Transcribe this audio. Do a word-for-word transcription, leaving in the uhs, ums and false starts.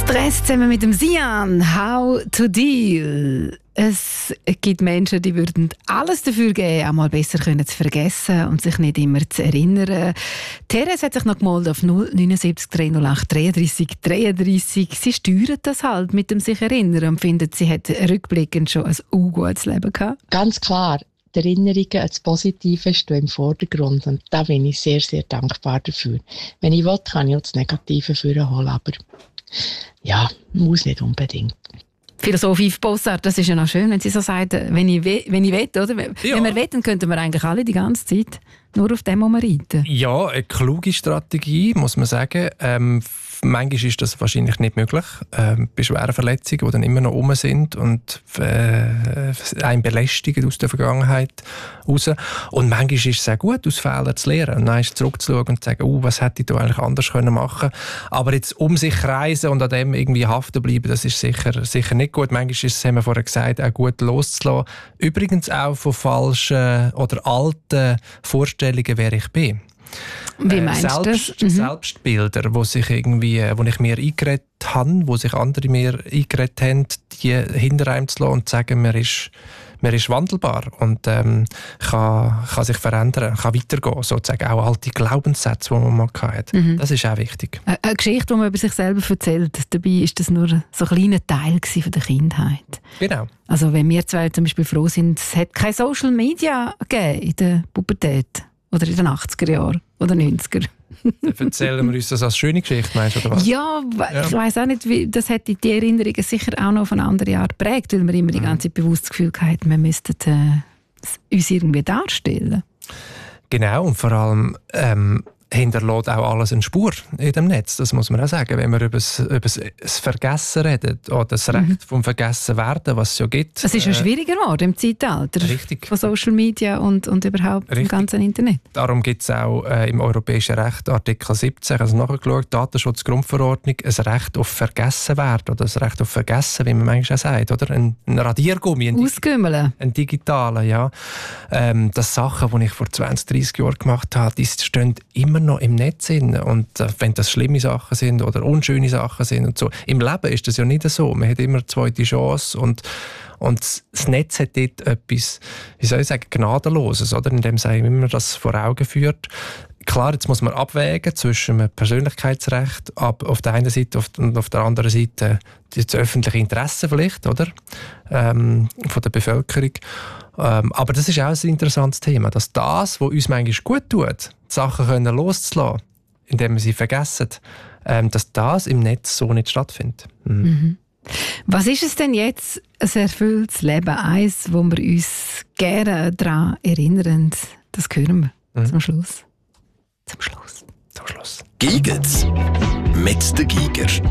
Stress zusammen mit dem Sian. How to deal. Es gibt Menschen, die würden alles dafür geben, einmal besser können zu vergessen und sich nicht immer zu erinnern. Therese hat sich noch gemeldet auf null neun sieben drei null acht dreiunddreißig dreiunddreißig. Sie steuert das halt mit dem sich erinnern und findet, sie hat rückblickend schon ein ungutes Leben gehabt. Ganz klar. Die Erinnerungen an das Positive stehen im Vordergrund und da bin ich sehr, sehr dankbar dafür. Wenn ich will, kann ich auch das Negative vorholen, aber ja, muss nicht unbedingt. Philosoph Yves Bossart, das ist ja noch schön, wenn sie so sagt, wenn ich, we- wenn ich will, oder? Wenn Ja. wir wollen, könnten wir eigentlich alle die ganze Zeit nur auf dem reiten. Ja, eine kluge Strategie, muss man sagen. Ähm, manchmal ist das wahrscheinlich nicht möglich. Ähm, bei schweren Verletzungen, die dann immer noch rum sind und äh, einen belästigen aus der Vergangenheit raus. Und manchmal ist es auch gut, aus Fehlern zu lernen und dann zurückzuschauen und zu sagen, oh, was hätte ich da eigentlich anders können machen können. Aber jetzt um sich kreisen und an dem irgendwie haften bleiben, das ist sicher, sicher nicht gut. Manchmal ist es, haben wir vorher gesagt, auch gut loszulassen. Übrigens auch von falschen oder alten Vorstellungen, wer ich bin. Wie meinst du Selbst, das? Mhm. Selbstbilder, wo sich irgendwie, wo ich mir eingeredet habe, wo sich andere mir eingeredet haben, die hinter einem zu lassen und zu sagen, man ist, man ist wandelbar und ähm, kann, kann sich verändern, kann weitergehen, sozusagen auch alte Glaubenssätze, die man mal hatte. Mhm. Das ist auch wichtig. Eine eine Geschichte, die man über sich selber erzählt. Dabei ist das nur so ein kleiner Teil von der Kindheit. Genau. Also wenn wir zwei zum Beispiel froh sind, es hat keine Social Media gegeben in der Pubertät oder in den achtziger Jahren oder neunziger. Dann erzählen wir uns das als schöne Geschichte, meinst du, oder was? Ja, Ja. ich weiss auch nicht, wie, das hat die Erinnerungen sicher auch noch auf eine andere Art geprägt, weil wir immer die ganze Zeit bewusst das Gefühl hatten, wir müssten äh, uns irgendwie darstellen. Genau, und vor allem ähm, hinterlässt auch alles eine Spur in dem Netz. Das muss man auch sagen. Wenn wir über das, über das Vergessen reden oder das Recht Mhm. vom Vergessenwerden, was es ja gibt. Es ist ja äh, schwieriger geworden im Zeitalter Richtig. von Social Media und, und überhaupt dem Richtig. ganzen Internet. Darum gibt es auch äh, im europäischen Recht Artikel siebzehn, also nachgeschaut, Datenschutzgrundverordnung, ein Recht auf Vergessenwerden oder ein Recht auf Vergessen, wie man manchmal auch sagt, oder? Ein, ein Radiergummi, ein, Ausgümmeln. ein digitaler, ja. Ähm, das Sachen, die ich vor zwanzig, dreissig Jahren gemacht habe, die stehen immer noch im Netz drin. Und äh, wenn das schlimme Sachen sind oder unschöne Sachen sind und so. Im Leben ist das ja nicht so. Man hat immer eine zweite Chance und Und das Netz hat dort etwas, wie soll ich sagen, Gnadenloses, oder? Indem es einem immer das vor Augen führt. Klar, jetzt muss man abwägen zwischen einem Persönlichkeitsrecht ab, auf der einen Seite auf, und auf der anderen Seite das öffentliche Interesse vielleicht, oder? Ähm, von der Bevölkerung. Ähm, aber das ist auch ein interessantes Thema, dass das, was uns manchmal gut tut, die Sachen können loszulassen, indem wir sie vergessen, ähm, dass das im Netz so nicht stattfindet. Mhm. Mhm. Was ist es denn jetzt, ein erfülltes Leben? Eins, wo wir uns gerne daran erinnern. Das hören wir Mhm. zum Schluss. Zum Schluss. Zum Schluss. Giget's mit der Giger.